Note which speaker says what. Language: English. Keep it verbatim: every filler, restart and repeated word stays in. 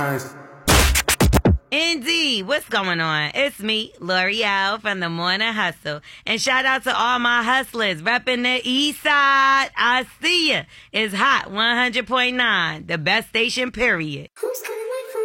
Speaker 1: Indeed, what's going on? It's me, L'Oreal from the Morning Hustle. And shout out to all my hustlers repping the east side. I see ya. It's hot one hundred point nine, the best station, period.
Speaker 2: Who's